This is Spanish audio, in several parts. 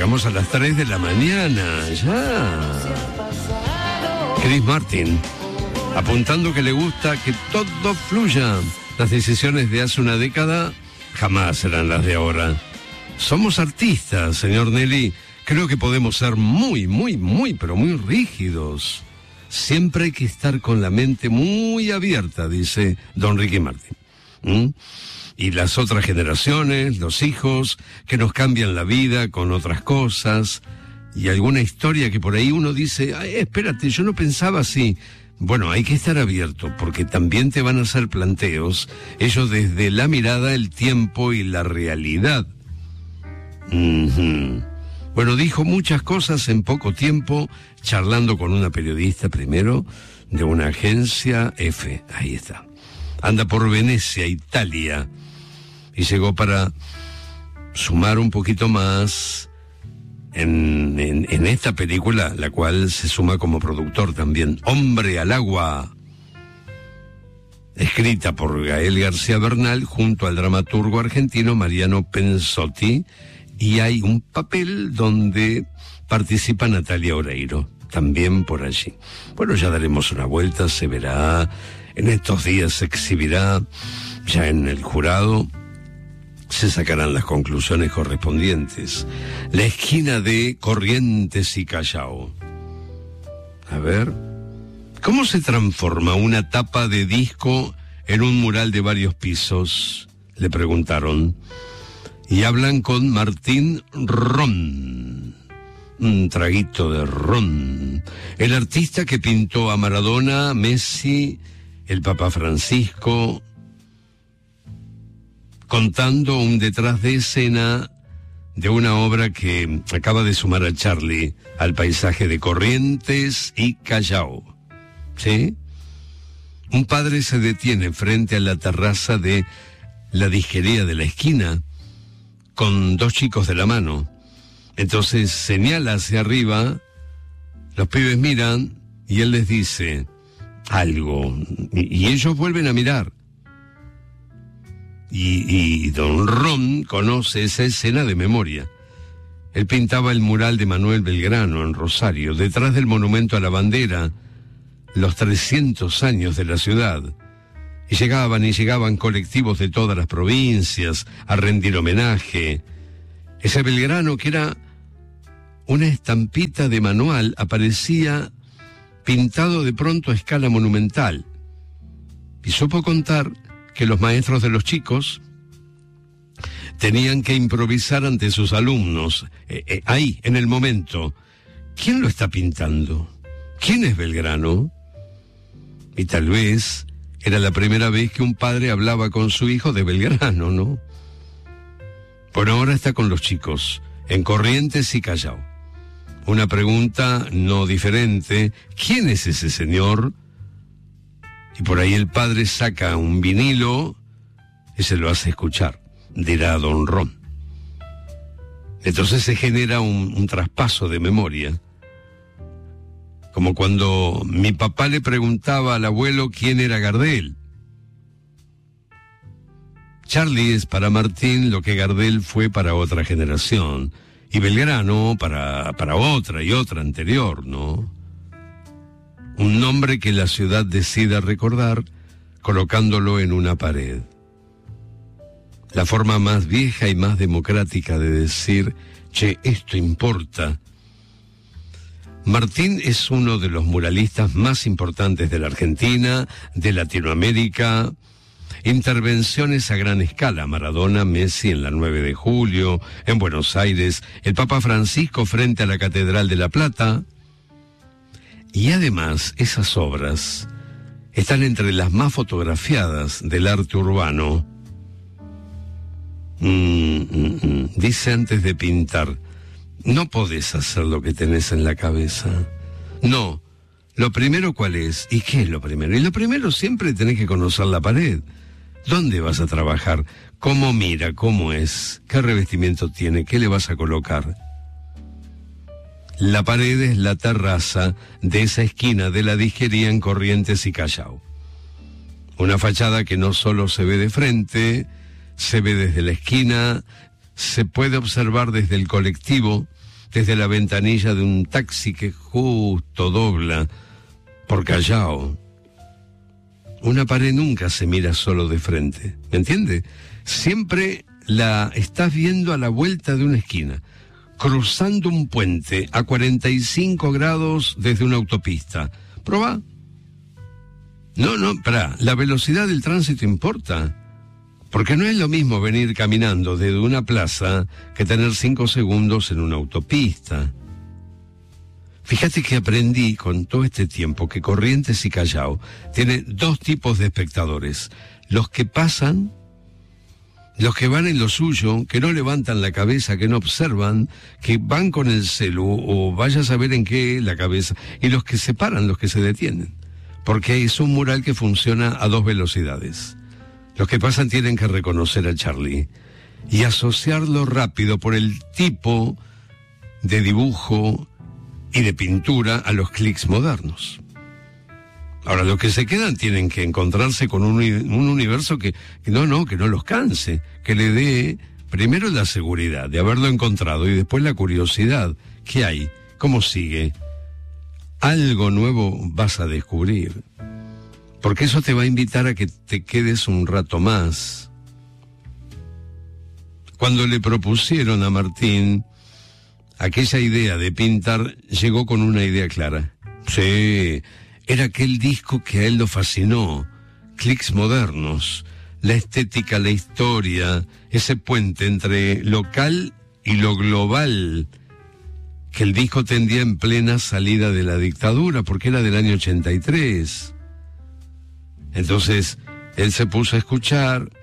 Llegamos a las 3 de la mañana, ya. Chris Martin, apuntando que le gusta que todo fluya. Las decisiones de hace una década jamás serán las de ahora. Somos artistas, señor Nelly. Creo que podemos ser muy, pero muy rígidos. Siempre hay que estar con la mente muy abierta, dice don Ricky Martin. Y las otras generaciones, los hijos, que nos cambian la vida con otras cosas, y alguna historia que por ahí uno dice, ay, espérate, yo no pensaba así. Bueno, hay que estar abierto, porque también te van a hacer planteos, ellos desde la mirada, el tiempo y la realidad. Bueno, dijo muchas cosas en poco tiempo, charlando con una periodista primero, de una agencia F, ahí está. Anda por Venecia, Italia, y llegó para sumar un poquito más en esta película, la cual se suma como productor también. Hombre al agua, escrita por Gael García Bernal junto al dramaturgo argentino Mariano Pensotti, y hay un papel donde participa Natalia Oreiro, también por allí. Bueno, ya daremos una vuelta, se verá, en estos días se exhibirá, ya en el jurado se sacarán las conclusiones correspondientes. La esquina de Corrientes y Callao. A ver, ¿cómo se transforma una tapa de disco en un mural de varios pisos? Le preguntaron. Y hablan con Martín Ron. Un traguito de ron. El artista que pintó a Maradona, Messi, el Papa Francisco, contando un detrás de escena de una obra que acaba de sumar a Charlie al paisaje de Corrientes y Callao. ¿Sí? Un padre se detiene frente a la terraza de la disquería de la esquina con dos chicos de la mano. Entonces señala hacia arriba, los pibes miran y él les dice algo y ellos vuelven a mirar. Y don Ron conoce esa escena de memoria. Él pintaba el mural de Manuel Belgrano en Rosario, detrás del monumento a la bandera, los 300 años de la ciudad. Y llegaban colectivos de todas las provincias a rendir homenaje. Ese Belgrano, que era una estampita de manual, aparecía pintado de pronto a escala monumental. Y supo contar que los maestros de los chicos tenían que improvisar ante sus alumnos, ahí, en el momento. ¿Quién lo está pintando? ¿Quién es Belgrano? Y tal vez era la primera vez que un padre hablaba con su hijo de Belgrano, ¿no? Por ahora está con los chicos, en Corrientes y Callao. Una pregunta no diferente: ¿quién es ese señor? Y por ahí el padre saca un vinilo y se lo hace escuchar, dirá don Ron. Entonces se genera un traspaso de memoria. Como cuando mi papá le preguntaba al abuelo quién era Gardel. Charlie es para Martín lo que Gardel fue para otra generación, y Belgrano para otra y otra anterior, ¿no? Un nombre que la ciudad decida recordar colocándolo en una pared. La forma más vieja y más democrática de decir, che, esto importa. Martín es uno de los muralistas más importantes de la Argentina, de Latinoamérica. Intervenciones a gran escala: Maradona, Messi en la 9 de julio, en Buenos Aires, el Papa Francisco frente a la Catedral de La Plata. Y además, esas obras están entre las más fotografiadas del arte urbano. Dice antes de pintar, no podés hacer lo que tenés en la cabeza. No, lo primero, ¿cuál es? ¿Y qué es lo primero? Y lo primero, siempre tenés que conocer la pared. ¿Dónde vas a trabajar? ¿Cómo mira? ¿Cómo es? ¿Qué revestimiento tiene? ¿Qué le vas a colocar? La pared es la terraza de esa esquina de la disquería en Corrientes y Callao. Una fachada que no solo se ve de frente, se ve desde la esquina, se puede observar desde el colectivo, desde la ventanilla de un taxi que justo dobla por Callao. Una pared nunca se mira solo de frente, ¿me entiende? Siempre la estás viendo a la vuelta de una esquina, cruzando un puente a 45 grados desde una autopista. ¿Probá? No, pará, la velocidad del tránsito importa. Porque no es lo mismo venir caminando desde una plaza que tener 5 segundos en una autopista. Fíjate que aprendí con todo este tiempo que Corrientes y Callao tiene 2 tipos de espectadores. Los que pasan, los que van en lo suyo, que no levantan la cabeza, que no observan, que van con el celu o vaya a saber en qué la cabeza, y los que se paran, los que se detienen. Porque es un mural que funciona a 2 velocidades. Los que pasan tienen que reconocer a Charlie y asociarlo rápido por el tipo de dibujo y de pintura a los clics modernos. Ahora, los que se quedan tienen que encontrarse con un universo que no los canse, que le dé primero la seguridad de haberlo encontrado y después la curiosidad. ¿Qué hay? ¿Cómo sigue? Algo nuevo vas a descubrir. Porque eso te va a invitar a que te quedes un rato más. Cuando le propusieron a Martín aquella idea de pintar, llegó con una idea clara. Sí, era aquel disco que a él lo fascinó. Clics modernos, la estética, la historia, ese puente entre local y lo global, que el disco tendía en plena salida de la dictadura, porque era del año 83. Entonces, él se puso a escuchar,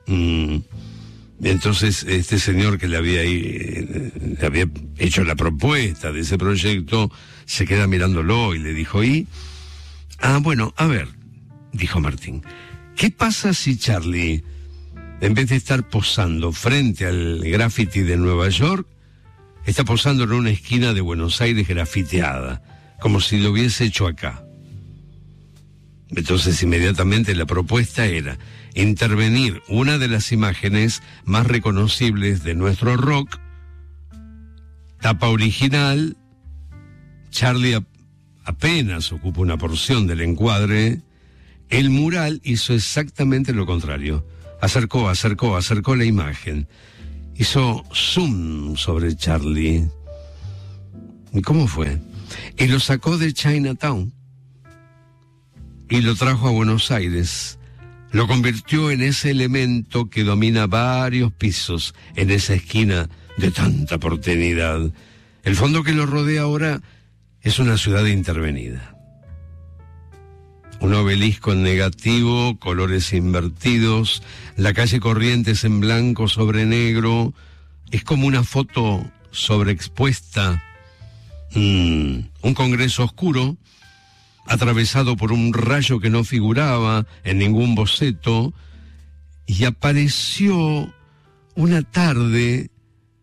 entonces este señor que le había hecho la propuesta de ese proyecto, se queda mirándolo y le dijo, bueno, a ver, dijo Martín, ¿qué pasa si Charlie, en vez de estar posando frente al graffiti de Nueva York, está posando en una esquina de Buenos Aires grafiteada, como si lo hubiese hecho acá? Entonces inmediatamente la propuesta era intervenir una de las imágenes más reconocibles de nuestro rock, tapa original, Charlie apenas ocupa una porción del encuadre, el mural hizo exactamente lo contrario, acercó la imagen, hizo zoom sobre Charlie. ¿Y cómo fue? Y lo sacó de Chinatown y lo trajo a Buenos Aires. Lo convirtió en ese elemento que domina varios pisos en esa esquina de tanta porteñidad. El fondo que lo rodea ahora es una ciudad intervenida. Un obelisco en negativo, colores invertidos, la calle Corrientes en blanco sobre negro. Es como una foto sobreexpuesta. Un Congreso oscuro, atravesado por un rayo que no figuraba en ningún boceto, y apareció una tarde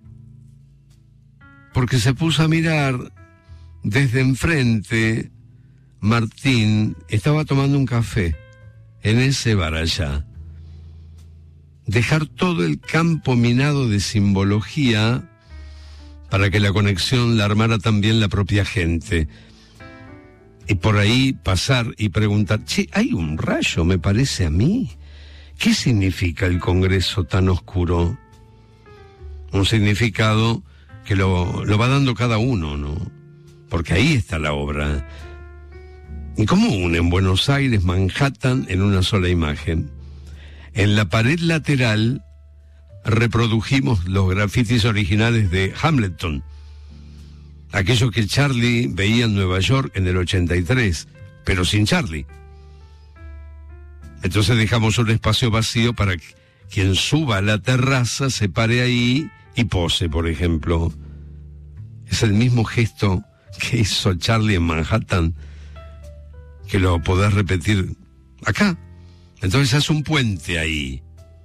porque se puso a mirar desde enfrente. Martín estaba tomando un café en ese bar allá. Dejar todo el campo minado de simbología para que la conexión la armara también la propia gente. Y por ahí pasar y preguntar, hay un rayo, me parece a mí. ¿Qué significa el Congreso tan oscuro? Un significado que lo va dando cada uno, ¿no? Porque ahí está la obra. ¿Y cómo unen Buenos Aires, Manhattan en una sola imagen? En la pared lateral reprodujimos los grafitis originales de Hamilton, aquello que Charlie veía en Nueva York en el 83, pero sin Charlie. Entonces dejamos un espacio vacío para que quien suba a la terraza se pare ahí y pose, por ejemplo. Es el mismo gesto que hizo Charlie en Manhattan, que lo podés repetir acá. Entonces hace un puente ahí.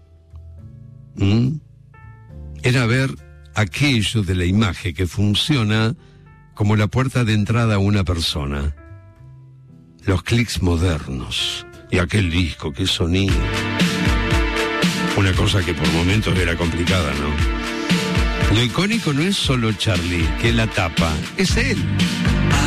Era ver aquello de la imagen que funciona como la puerta de entrada a una persona. Los clics modernos. Y aquel disco, qué sonido. Una cosa que por momentos era complicada, ¿no? Lo icónico no es solo Charlie, que la tapa, es él.